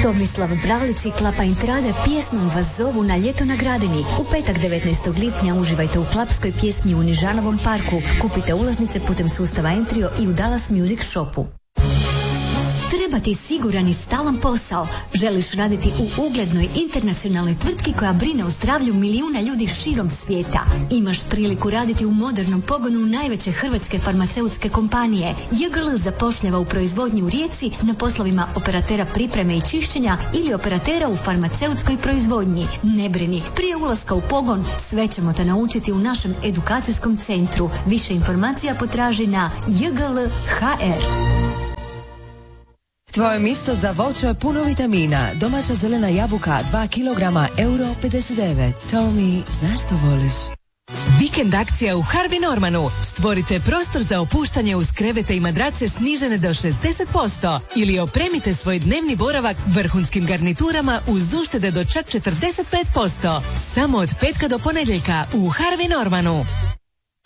Tomislav Bralić i Klapa Intrade pjesmom vas zovu na ljeto na Gradini. U petak 19. lipnja uživajte u klapskoj pjesmi u Nižanovom parku. Kupite ulaznice putem sustava Entrio i u Dallas Music Shopu. Treba ti siguran i stalan posao. Želiš raditi u uglednoj internacionalnoj tvrtki koja brine o zdravlju milijuna ljudi širom svijeta. Imaš priliku raditi u modernom pogonu najveće hrvatske farmaceutske kompanije. JGL zapošljava u proizvodnji u Rijeci na poslovima operatera pripreme i čišćenja ili operatera u farmaceutskoj proizvodnji. Ne brini, prije ulaska u pogon sve ćemo te naučiti u našem edukacijskom centru. Više informacija potraži na JGL.hr. Tvoje mjesto za voće puno vitamina. Domaća zelena jabuka 2 kg, €59. Tommy, znaš što voliš? Vikend akcija u Harvey Normanu. Stvorite prostor za opuštanje uz krevete i madrace snižene do 60% ili opremite svoj dnevni boravak vrhunskim garniturama uz uštede do čak 45%. Samo od petka do ponedjeljka u Harvey Normanu.